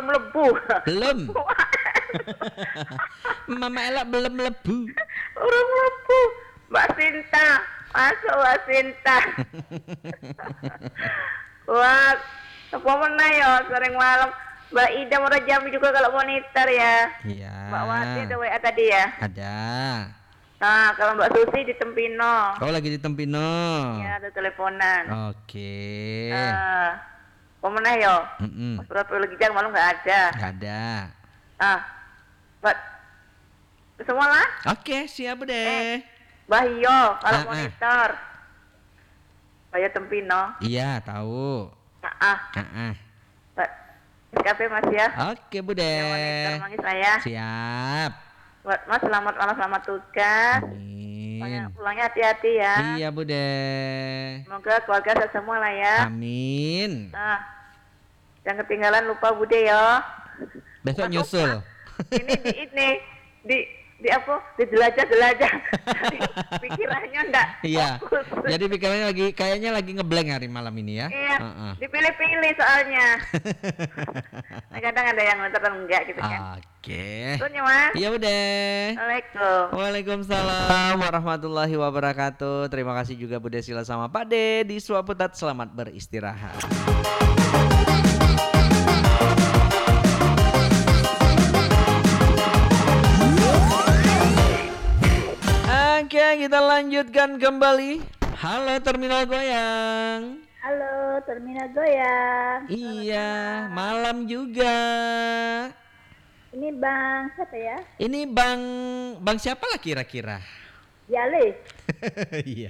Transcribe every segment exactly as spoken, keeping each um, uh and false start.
lebu. Belum. Mama Ella belum lebu. Urung lebu. Mbak Sinta, masuk Mbak Sinta. Wah, apa mana ya sering malam. Mbak Ida Murajam juga kalau monitor ya. Iya. Mbak Wati ada W A tadi ya? Ada. Nah, kalau Mbak Susi di Tempino. Kau lagi di Tempino. Ya, ada teleponan. Oke. Eh, apa mana ya? Mm-mm. Mas Bro lagi jam malam nggak ada. Nggak ada. Ah, Mbak, semua lah? Oke, siap deh. Mbak Hio, kalau Ah, ah. monitor. Mbak Hio Tempino. Iya, tahu. Ah, ah. Ah, ah. Mbak, kafe Mas ya. Oke, Bude. Yang monitor manggil saya. Siap. Buat Mas selamat malam, selamat tugas. Amin. Pulangnya, pulangnya hati-hati ya. Iya, Bude. Semoga keluarga sehat semua lah ya. Amin. Nah, jangan ketinggalan lupa Bude ya. Besok Bukan nyusul. lupa. Ini di ini di di apa? Di jelajah-jelajah. Pikirannya enggak. Iya. fokus. Jadi pikirannya lagi kayaknya lagi ngeblank hari malam ini ya. Iya. Heeh. Dipilih-pilih soalnya. Nah, kadang ada yang nonton enggak gitu kan. Oke. Tuh Mas. Iya, Bude. Assalamualaikum. Waalaikumsalam warahmatullahi wabarakatuh. Terima kasih juga Bude Sila sama Pak De di Swaputat. Selamat beristirahat. Oke, kita lanjutkan kembali. Halo Terminal Goyang. Halo, Terminal Goyang. Iya, malam juga. Ini Bang siapa ya? Ini Bang Bang siapa lah kira-kira? Yale. Iya.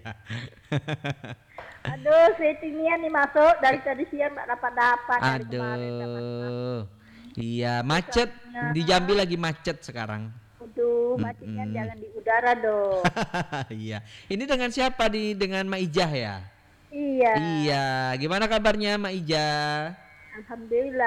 Aduh, settingnya nih masuk dari tadi siang nggak dapat-dapat. Dari kemarin dapat. Aduh. Iya, macet. Di Jambi lagi macet sekarang. Aduh, macetnya Mm-mm. jangan di udara dong. Iya. Ini dengan siapa di dengan Mak Ijah ya? Iya. Iya. Gimana kabarnya Mak Ijah? Alhamdulillah.